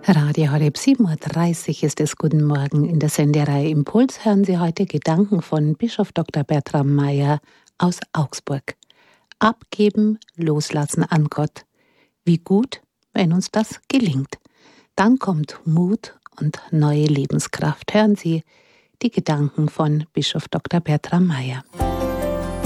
Radio Horeb 7.30 Uhr ist es. Guten Morgen. In der Sendereihe Impuls hören Sie heute Gedanken von Bischof Dr. Bertram Meyer aus Augsburg. Abgeben, loslassen an Gott. Wie gut, wenn uns das gelingt. Dann kommt Mut und neue Lebenskraft. Hören Sie die Gedanken von Bischof Dr. Bertram Meyer.